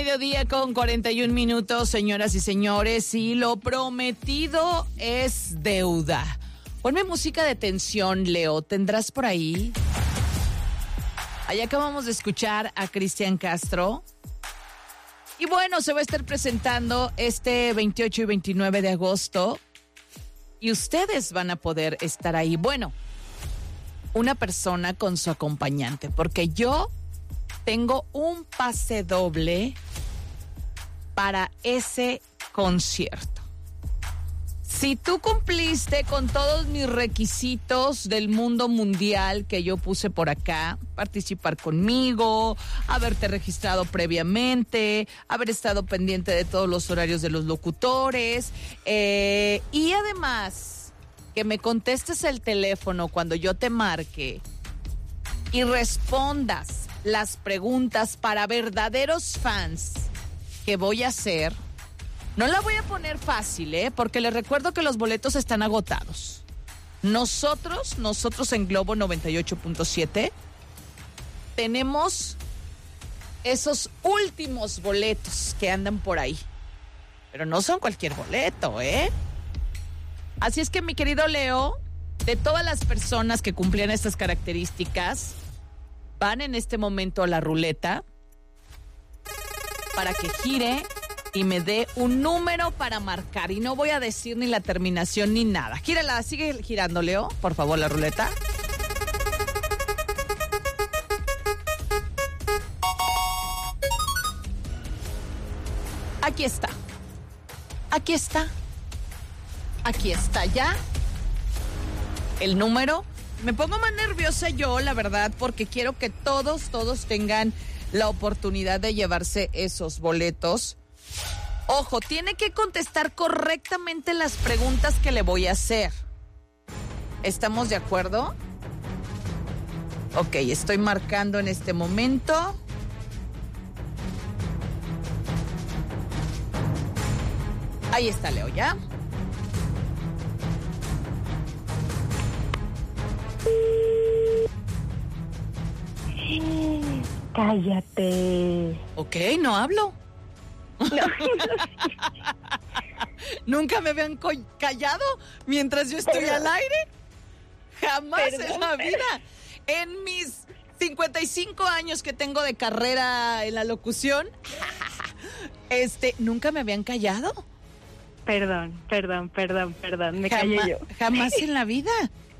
mediodía con 41 minutos, señoras y señores, y lo prometido es deuda. Ponme música de tensión, Leo. ¿Tendrás por ahí? Ahí acabamos de escuchar a Cristian Castro. Y bueno, se va a estar presentando este 28 y 29 de agosto. Y ustedes van a poder estar ahí. Bueno, una persona con su acompañante, porque yo tengo un pase doble para ese concierto. Si tú cumpliste con todos mis requisitos del mundo mundial que yo puse por acá, participar conmigo, haberte registrado previamente, haber estado pendiente de todos los horarios de los locutores, y además que me contestes el teléfono cuando yo te marque y respondas las preguntas para verdaderos fans que voy a hacer. No la voy a poner fácil, porque les recuerdo que los boletos están agotados. Nosotros en Globo 98.7 tenemos esos últimos boletos que andan por ahí. Pero no son cualquier boleto, Así es que, mi querido Leo, de todas las personas que cumplían estas características, van en este momento a la ruleta para que gire y me dé un número para marcar. Y no voy a decir ni la terminación ni nada. Gírala, sigue girando, Leo, por favor, la ruleta. Aquí está. Aquí está. Aquí está ya el número. Me pongo más nerviosa yo, la verdad, porque quiero que todos tengan la oportunidad de llevarse esos boletos. Ojo, tiene que contestar correctamente las preguntas que le voy a hacer. ¿Estamos de acuerdo? Ok, estoy marcando en este momento. Ahí está, Leo, ¿ya? Cállate. Ok, no hablo. No. ¿Nunca me habían callado mientras yo estoy al aire? Jamás en la vida. En mis 55 años que tengo de carrera en la locución, ¿nunca me habían callado? Perdón, me callé yo. Jamás en la vida.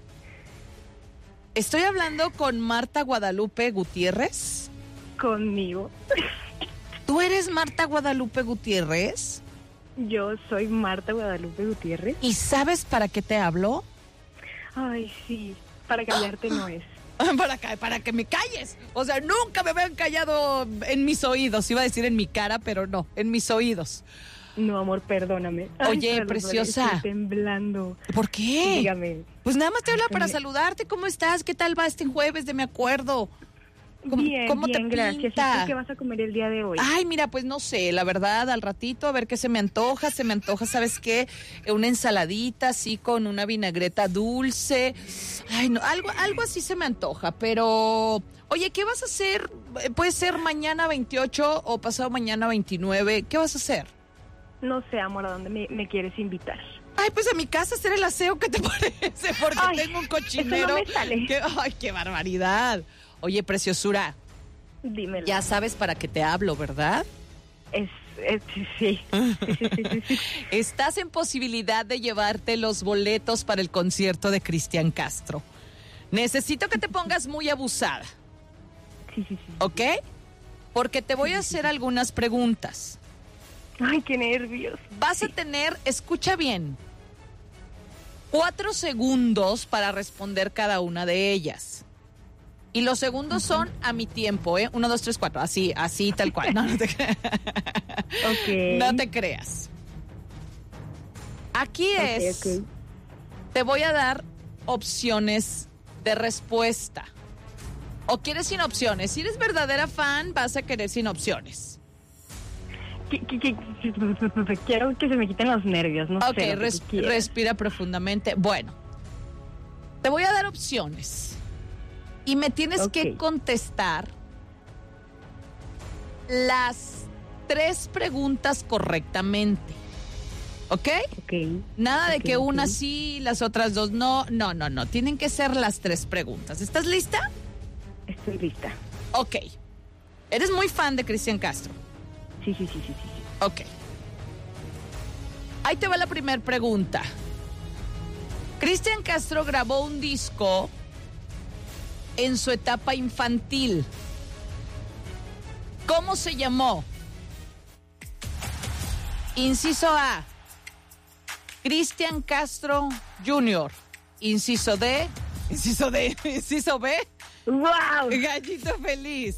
Estoy hablando con Marta Guadalupe Gutiérrez. Conmigo. ¿Tú eres Marta Guadalupe Gutiérrez? Yo soy Marta Guadalupe Gutiérrez. ¿Y sabes para qué te hablo? Ay, sí, para callarte no es. Para que me calles. O sea, nunca me habían callado en mis oídos. Iba a decir en mi cara, pero no, en mis oídos. No, amor, perdóname. Oye, Ay, preciosa. Estoy temblando. ¿Por qué? Dígame. Pues nada más te hablo para saludarte. ¿Cómo estás? ¿Qué tal va este jueves de Me Acuerdo? ¿Cómo te gracias. pinta? ¿Y tú qué vas a comer el día de hoy? Ay, mira, pues no sé, la verdad, al ratito a ver qué se me antoja. Se me antoja, ¿sabes qué? Una ensaladita así con una vinagreta dulce. Ay, no, algo así se me antoja, pero... Oye, ¿qué vas a hacer? Puede ser mañana 28 o pasado mañana 29. ¿Qué vas a hacer? No sé, amor, ¿a dónde me quieres invitar? Ay, pues a mi casa hacer el aseo, ¿qué te parece? Porque tengo un cochinero. Eso no me sale. Ay, qué barbaridad. Oye, preciosura. Dímelo. Ya sabes para qué te hablo, ¿verdad? Sí. Estás en posibilidad de llevarte los boletos para el concierto de Cristian Castro. Necesito que te pongas muy abusada. Sí. ¿Ok? Porque te voy a hacer algunas preguntas. Ay, qué nervios. Vas a tener, escucha bien, 4 segundos para responder cada una de ellas. Y los segundos son a mi tiempo, 1, 2, 3, 4. Así, tal cual. No te creas. Ok. No te creas. Aquí es. Te voy a dar opciones de respuesta. ¿O quieres sin opciones? Si eres verdadera fan, vas a querer sin opciones. Quiero que se me quiten los nervios, no Ok, sé. respira profundamente. Bueno, te voy a dar opciones. Y me tienes que contestar las 3 preguntas correctamente. ¿Ok? Ok. Nada de Ok, que una ok. sí, las otras 2 no. No. Tienen que ser las 3 preguntas. ¿Estás lista? Estoy lista. Ok. Eres muy fan de Cristian Castro. Sí. Ok. Ahí te va la primera pregunta. Cristian Castro grabó un disco en su etapa infantil. ¿Cómo se llamó? Inciso A, Cristian Castro Jr. Inciso D, inciso B, ¡Wow! Gallito Feliz.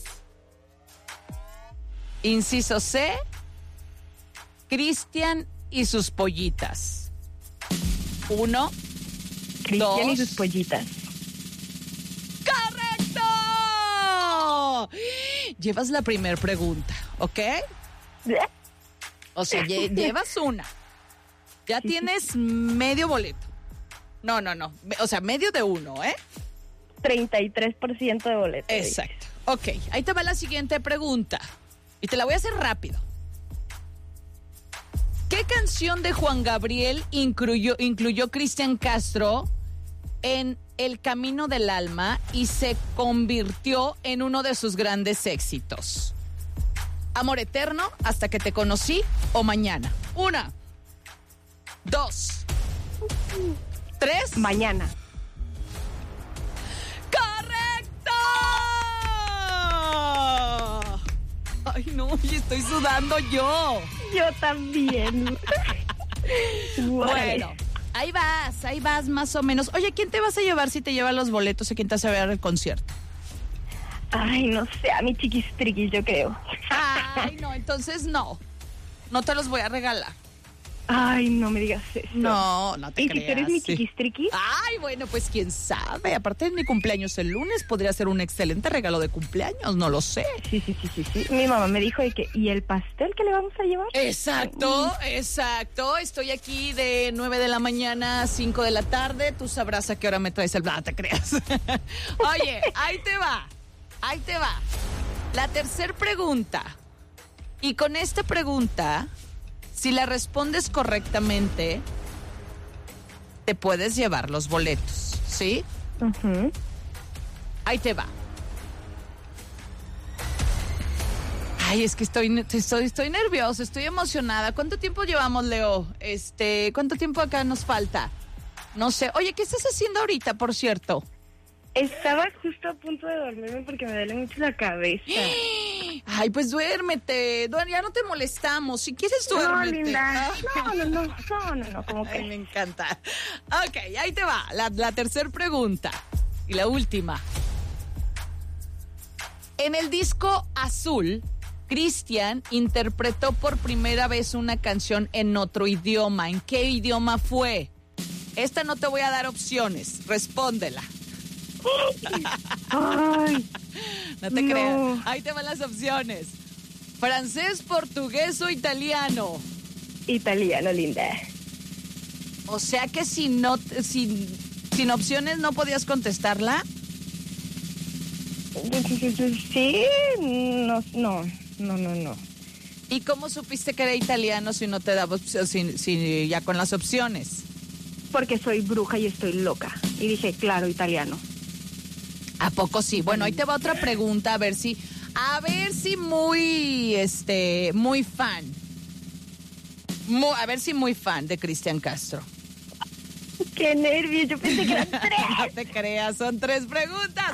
Inciso C, Cristian y sus pollitas. 1, Cristian y 2. sus pollitas. ¡Correcto! Llevas la primera pregunta, ¿ok? O sea, llevas una. Ya tienes medio boleto. No. O sea, medio de uno, ¿eh? 33% de boleto. Exacto. Ok, ahí te va la siguiente pregunta. Y te la voy a hacer rápido. ¿Qué canción de Juan Gabriel incluyó Cristian Castro en El Camino del Alma y se convirtió en uno de sus grandes éxitos? Amor Eterno, Hasta que te conocí o Mañana. 1, 2, 3. Mañana. ¡Correcto! Ay, no, y estoy sudando yo. Yo también. Bueno, ahí vas más o menos. Oye, ¿quién te vas a llevar si te lleva los boletos o quién te hace ver el concierto? Ay, no sé, a mi chiquistriquis, yo creo. Ay, no, entonces no. No te los voy a regalar. Ay, no me digas eso. No te ¿Y creas. si tú eres mi sí. chiquistriquis? Ay, bueno, pues quién sabe. Aparte de mi cumpleaños el lunes, podría ser un excelente regalo de cumpleaños, no lo sé. Sí. Mi mamá me dijo de que, ¿y el pastel que le vamos a llevar? Exacto. Estoy aquí de 9 de la mañana a 5 de la tarde. Tú sabrás a qué hora me traes el... No te creas. Oye, ahí te va. La tercera pregunta. Y con esta pregunta, si la respondes correctamente, te puedes llevar los boletos, ¿sí? Ujú. Ahí te va. Ay, es que estoy nerviosa, estoy emocionada. ¿Cuánto tiempo llevamos, Leo? ¿Cuánto tiempo acá nos falta? No sé. Oye, ¿qué estás haciendo ahorita, por cierto? Estaba justo a punto de dormirme porque me duele mucho la cabeza. Ay, pues duérmete. Ya no te molestamos. Si quieres, No, duérmete. linda. Ah. No, como Ay, que... me encanta. Ok, ahí te va. La tercera pregunta. Y la última. En el disco Azul, Cristian interpretó por primera vez una canción en otro idioma. ¿En qué idioma fue? Esta no te voy a dar opciones. Respóndela. Ay, No te No. creas. Ahí te van las opciones. Francés, portugués o italiano. italiano, linda. O sea que sin opciones no podías contestarla. Sí, no. ¿Y cómo supiste que era italiano si no te daba si ya con las opciones? Porque soy bruja y estoy loca. Y dije, claro, italiano. ¿A poco sí? Bueno, ahí te va otra pregunta, a ver si muy fan. A ver si muy fan de Cristian Castro. ¡Qué nervios! Yo pensé que eran No 3. te creas, son 3 preguntas.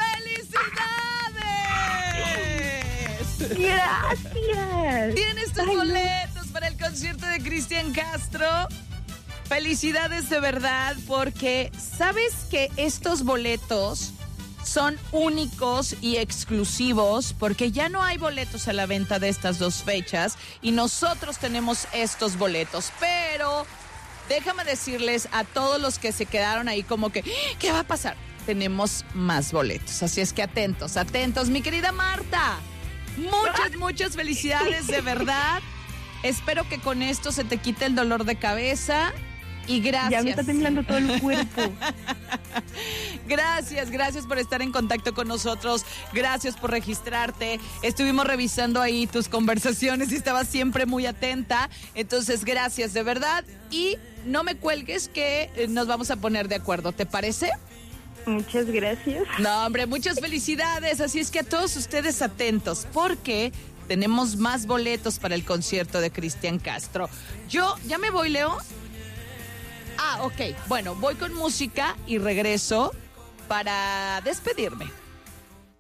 ¡Felicidades! ¡Gracias! Tienes tus Ay, no. boletos para el concierto de Cristian Castro. Felicidades de verdad, porque sabes que estos boletos son únicos y exclusivos, porque ya no hay boletos a la venta de estas 2 fechas y nosotros tenemos estos boletos. Pero déjame decirles a todos los que se quedaron ahí como que, ¿qué va a pasar? Tenemos más boletos, así es que atentos. Mi querida Marta, muchas felicidades de verdad. Espero que con esto se te quite el dolor de cabeza Y gracias. Ya me está temblando todo el cuerpo. Gracias por estar en contacto con nosotros. Gracias por registrarte. Estuvimos revisando ahí tus conversaciones y estabas siempre muy atenta. Entonces, gracias de verdad. Y no me cuelgues que nos vamos a poner de acuerdo. ¿Te parece? Muchas gracias. No, hombre, muchas felicidades. Así es que a todos ustedes atentos, porque tenemos más boletos para el concierto de Cristian Castro. Yo, ¿ya me voy, Leo? Ok. Bueno, voy con música y regreso para despedirme.